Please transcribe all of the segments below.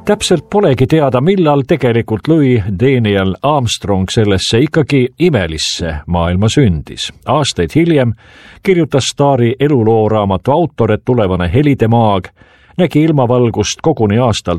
Täpselt polegi teada, millal tegelikult Louis Daniel Armstrong sellesse ikkagi imelisse maailma sündis. Aastaid hiljem kirjutas staari elulooraamatu autor, et tulevane helidemaag nägi ilmavalgust koguni aastal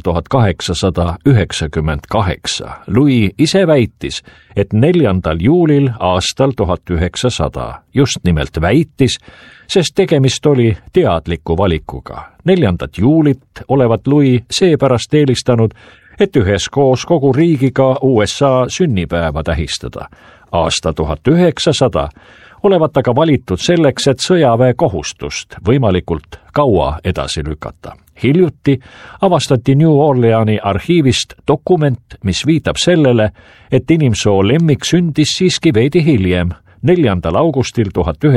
1898. Louis ise väitis, et 4. juulil aastal 1900. Just nimelt väitis, sest tegemist oli teadliku valikuga. 4. juulit olevat Louis seepärast eelistanud, et üheskoos kogu riigiga USA sünnipäeva tähistada. Aasta 1900 olevat aga valitud selleks, et sõjaväe kohustust võimalikult kaua edasi lükata. Hiljuti avastati New Orleani arhiivist dokument, mis viitab sellele, et inimsoo lemmik sündis siiski veidi hiljem, 4. augustil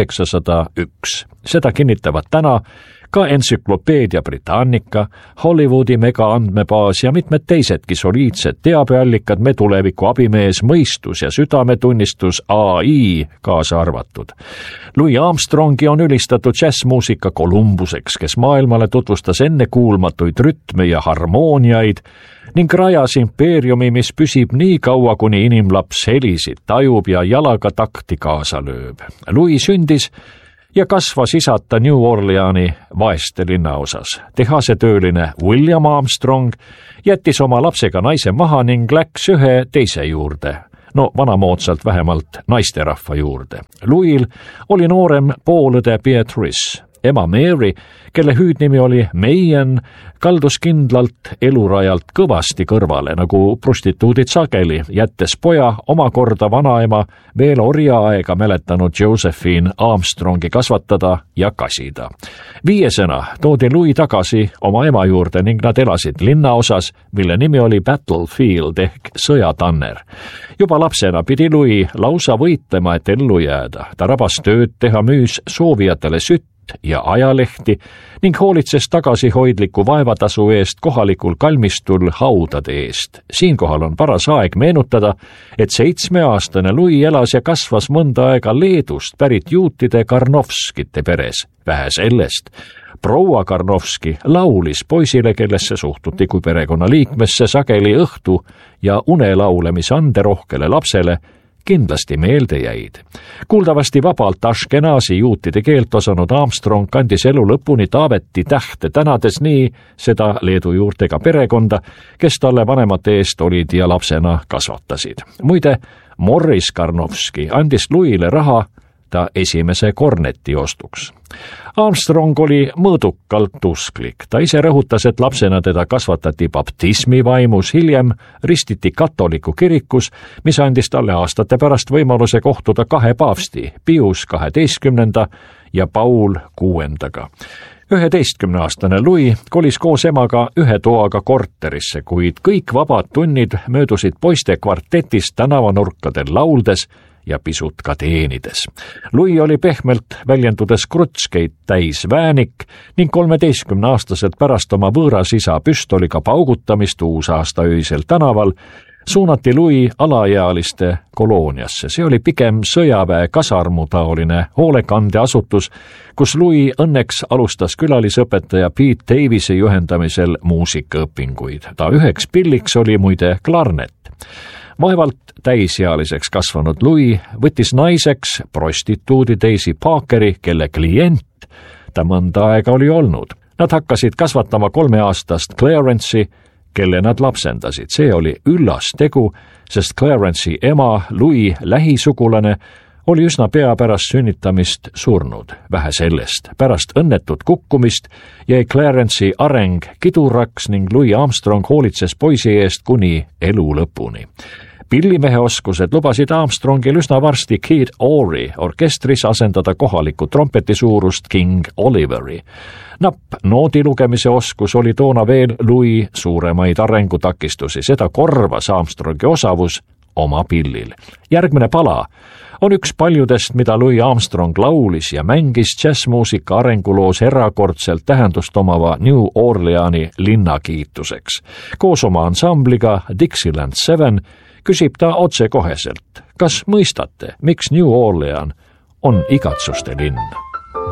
1901. Seda kinnitavad täna ka Encyclopedia Britannica, Hollywoodi megaandmebaas ja mitmed teisedki soliidsed teabeallikad, me tuleviku abimees, mõistus ja südametunnistus, AI kaasa arvatud. Louis Armstrongi on ülistatud džässmuusika Columbuseks, kes maailmale tutvustas ennekuulmatuid rütme ja harmooniaid ning rajas impeeriumi, mis püsib nii kaua, kuni inimlaps helisid tajub ja jalaga takti kaasa lööb. Louis sündis ja kasvas isata New Orleani vaeste linnaosas. Tehasetööline William Armstrong jättis oma lapsega naise maha ning läks ühe teise juurde. No vanamoodsalt vähemalt naisterahva juurde. Louis'l oli noorem poolõde Beatrice. Ema Mary, kelle hüüdnimi oli Mayen, kaldus kindlalt elurajalt kõvasti kõrvale, nagu prostituudid sageli, jättes poja omakorda vanaema veel orjaaega mäletanud Josephine Armstrongi kasvatada ja kasida. 5 toodi Louis tagasi oma ema juurde ning nad elasid linnaosas, mille nimi oli Battlefield ehk sõjatanner. Juba lapsena pidi Louis lausa võitlema, et ellu jääda. Ta rabas tööd teha, müüs soovijatele sütt ja ajalehti ning hoolitses tagasihoidliku vaevatasu eest kohalikul kalmistul haudade eest. Siinkohal on paras aeg meenutada, et 7-aastane Louis elas ja kasvas mõnda aega Leedust pärit juutide Karnovskite peres. Vähe sellest, proua Karnovski laulis poisile, kellesse suhtuti kui perekonnaliikmesse, sageli õhtu ja unelaule, mis anderohkele lapsele kindlasti meelde jäid. Kuuldavasti vabalt Ashkenazi juutide keelt osanud Armstrong kandis elu lõpuni Taaveti tähte, tänades nii seda Leedu juurtega perekonda, kes talle vanemate eest olid ja lapsena kasvatasid. Muide, Morris Karnovski andis Louis'le raha ta esimese korneti ostuks. Armstrong oli mõõdukalt usklik. Ta ise rõhutas, et lapsena teda kasvatati baptismi vaimus, hiljem ristiti katoliku kirikus, mis andis talle aastate pärast võimaluse kohtuda 2 paavsti, Pius XII ja Paul VI. 11-aastane Louis kolis koos emaga 1 toaga korterisse, kuid kõik vabad tunnid möödusid poiste kvartetist tänavanurkadel lauldes ja pisut ka teenides. Louis oli pehmelt väljendudes krutskeid täis väänik ning 13-aastaselt pärast oma võõras isa püstoliga paugutamist uusaasta öisel tänaval suunati Louis alaealiste kolooniasse. See oli pigem sõjaväe kasarmutaoline hoolekandeasutus, kus Louis õnneks alustas külalisõpetaja Pete Davise juhendamisel muusikaõpinguid. Ta üheks pilliks oli muide klarnet. Vaevalt täisealiseks kasvanud Louis võttis naiseks prostituudi Daisy Parkeri, kelle klient ta mõnda aega oli olnud. Nad hakkasid kasvatama 3-aastast Clarence'i, kelle nad lapsendasid. See oli üllas tegu, sest Clarence'i ema, Louis lähisugulane, oli üsna pea pärast sünnitamist surnud. Vähe sellest, pärast õnnetut kukkumist jäi Clarence'i areng kiduraks ning Louis Armstrong hoolitses poisi eest kuni elu lõpuni. Pillimehe oskused lubasid Armstrongil üsna varsti Kid Ory orkestris asendada kohalikku trompeti suurust King Oliveri. Napp noodi lugemise oskus oli toona veel Louis suuremaid arengutakistusi, seda korvas Armstrongi osavus oma pillil. Järgmine pala on üks paljudest, mida Louis Armstrong laulis ja mängis džässmuusika arenguloos erakordselt tähendust omava New Orleani linnakiituseks. Koos oma ansambliga Dixieland 7 küsib ta otsekoheselt, kas mõistate, miks New Orleans on igatsuste linn?